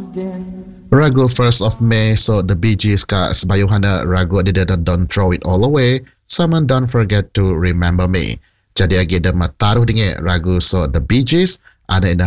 Ragu 1st of May, so the Bee Gees ka sebayuhana ragu dia don't throw it all away, sama don't forget to remember me. Jadi agi dia mataruh dinge ragu so the Bee Gees, ada ina